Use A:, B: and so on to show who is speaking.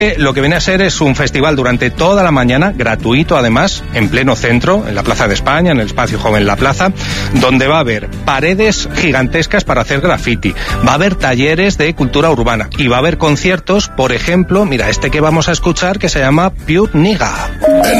A: Lo que viene a ser es un festival durante toda la mañana, gratuito además, en pleno centro, en la Plaza de España, en el Espacio Joven La Plaza, donde va a haber paredes gigantescas para hacer graffiti, va a haber talleres de cultura urbana y va a haber conciertos, por ejemplo, mira, este que vamos a escuchar que se llama Pure Nigga.